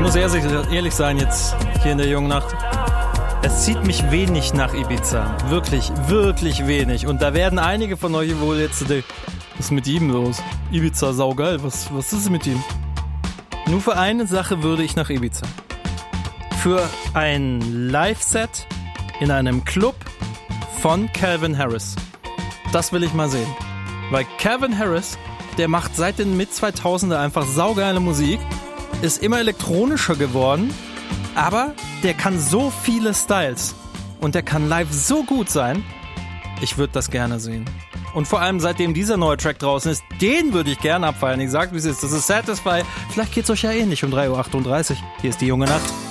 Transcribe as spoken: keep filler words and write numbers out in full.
muss ehrlich, ehrlich sein jetzt hier in der jungen Nacht. Es zieht mich wenig nach Ibiza. Wirklich, wirklich wenig. Und da werden einige von euch wohl jetzt denken, was ist mit ihm los? Ibiza, saugeil, was, was ist mit ihm? Nur für eine Sache würde ich nach Ibiza. Für ein Live-Set in einem Club von Calvin Harris. Das will ich mal sehen. Weil Calvin Harris, der macht seit den Mid-zweitausender einfach saugeile Musik, ist immer elektronischer geworden, aber der kann so viele Styles und der kann live so gut sein. Ich würde das gerne sehen. Und vor allem seitdem dieser neue Track draußen ist, den würde ich gerne abfeiern. Ich sag, wie es ist. Das ist Satisfy. Vielleicht geht's euch ja ähnlich um drei Uhr achtunddreißig. Hier ist die junge Nacht.